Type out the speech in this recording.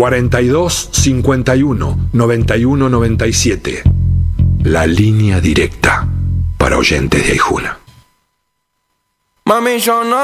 42 51 91 97. La línea directa para oyentes de Aijuna. Mami, yo no